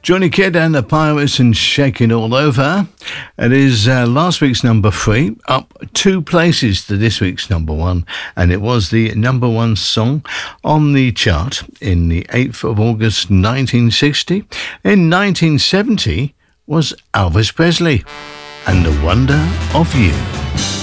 Johnny Kidd and the Pirates and Shaking All Over. It is last week's number 3, up 2 places to this week's number 1, and it was the number 1 song on the chart in the 8th of August 1960. In 1970 was Elvis Presley and The Wonder of You.